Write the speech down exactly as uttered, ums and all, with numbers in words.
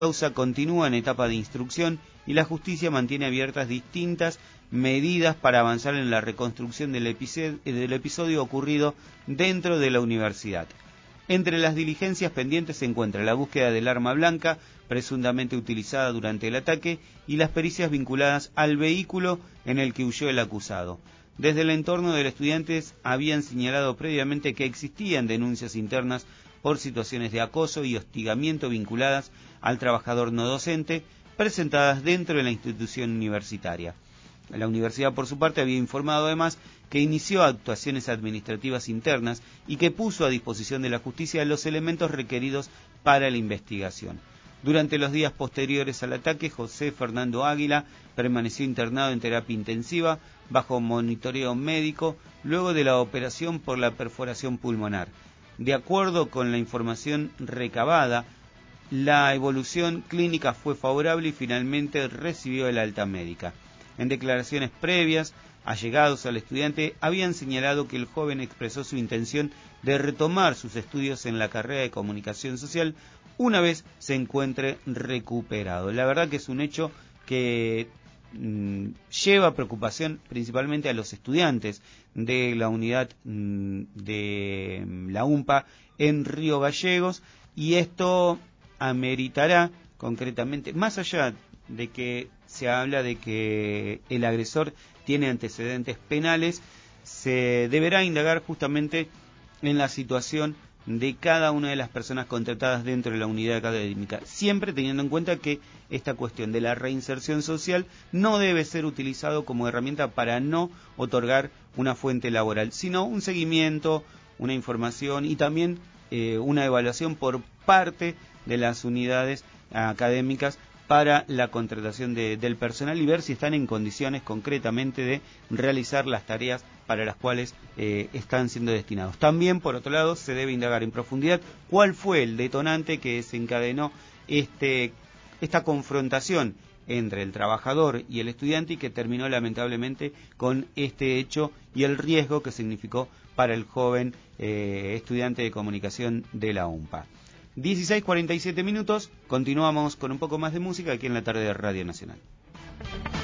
causa continúa en etapa de instrucción y la justicia mantiene abiertas distintas medidas para avanzar en la reconstrucción del episodio, del episodio ocurrido dentro de la universidad. Entre las diligencias pendientes se encuentra la búsqueda del arma blanca, presuntamente utilizada durante el ataque, y las pericias vinculadas al vehículo en el que huyó el acusado. Desde el entorno de los estudiantes habían señalado previamente que existían denuncias internas por situaciones de acoso y hostigamiento vinculadas al trabajador no docente, presentadas dentro de la institución universitaria. La universidad, por su parte, había informado además que inició actuaciones administrativas internas y que puso a disposición de la justicia los elementos requeridos para la investigación. Durante los días posteriores al ataque, José Fernando Águila permaneció internado en terapia intensiva bajo monitoreo médico luego de la operación por la perforación pulmonar. De acuerdo con la información recabada, la evolución clínica fue favorable y finalmente recibió el alta médica. En declaraciones previas, allegados al estudiante habían señalado que el joven expresó su intención de retomar sus estudios en la carrera de comunicación social una vez se encuentre recuperado. La verdad que es un hecho que mmm, lleva preocupación principalmente a los estudiantes de la unidad mmm, de la UMPA en Río Gallegos, y esto ameritará concretamente, más allá de que se habla de que el agresor tiene antecedentes penales, se deberá indagar justamente en la situación de cada una de las personas contratadas dentro de la unidad académica, siempre teniendo en cuenta que esta cuestión de la reinserción social no debe ser utilizado como herramienta para no otorgar una fuente laboral, sino un seguimiento, una información y también eh, una evaluación por parte de las unidades académicas para la contratación de, del personal y ver si están en condiciones concretamente de realizar las tareas para las cuales eh, están siendo destinados. También, por otro lado, se debe indagar en profundidad cuál fue el detonante que desencadenó este, esta confrontación entre el trabajador y el estudiante y que terminó lamentablemente con este hecho y el riesgo que significó para el joven eh, estudiante de comunicación de la UMPA. dieciséis cuarenta y siete minutos, continuamos con un poco más de música aquí en la tarde de Radio Nacional.